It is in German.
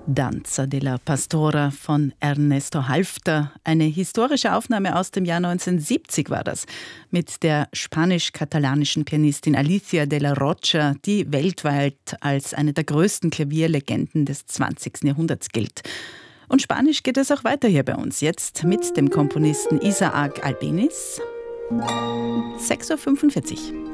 Danza della Pastora von Ernesto Halffter. Eine historische Aufnahme aus dem Jahr 1970 war das. Mit der spanisch-katalanischen Pianistin Alicia de la Rocha, die weltweit als eine der größten Klavierlegenden des 20. Jahrhunderts gilt. Und Spanisch geht es auch weiter hier bei uns. Jetzt mit dem Komponisten Isaac Albéniz. 6:45 Uhr.